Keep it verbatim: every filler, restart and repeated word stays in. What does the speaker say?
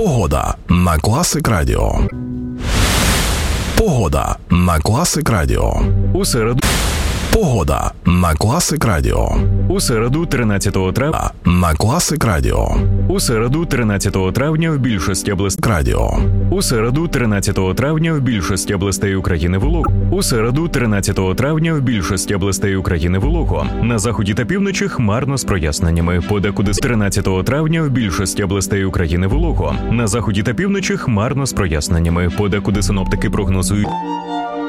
Погода на Класик Радіо. Погода на Класик Радіо. У середу. Погода на Класик Радіо. У середу тринадцятого травня. На Класик Радіо. У середу тринадцятого травня в більшості областей. Радіо. У середу тринадцятого травня в більшості областей України волого. У середу тринадцятого травня в більшості областей України волого. На заході та півночі хмарно з проясненнями. Подекуди з тринадцятого травня в більшості областей України волого. На заході та півночі хмарно з проясненнями. Подекуди синоптики прогнозують